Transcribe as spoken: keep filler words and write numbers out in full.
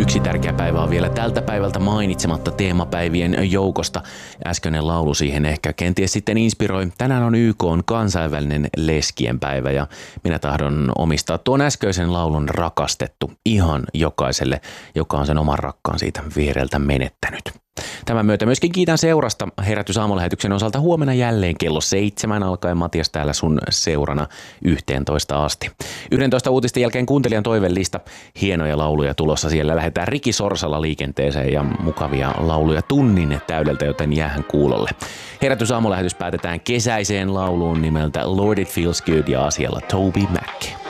yksi tärkeä päivä on vielä tältä päivältä mainitsematta teemapäivien joukosta. Äskeinen laulu siihen ehkä kenties sitten inspiroi. Tänään on Y K:n kansainvälinen leskien päivä ja minä tahdon omistaa tuon äskeisen laulun Rakastettu ihan jokaiselle, joka on sen oman rakkaan siitä viereltä menettänyt. Tämän myötä myöskin kiitän seurasta Herätys-aamulähetyksen osalta huomenna jälleen kello seitsemän alkaen. Matias täällä sun seurana yhteentoista asti. yksitoista uutisten jälkeen kuuntelijan toivellista. Hienoja lauluja tulossa. Siellä lähdetään Riki Sorsalla liikenteeseen ja mukavia lauluja tunnin täydeltä, joten jäähän kuulolle. Herätys-aamulähetys päätetään kesäiseen lauluun nimeltä Lord It Feels Good ja asialla Toby Mac.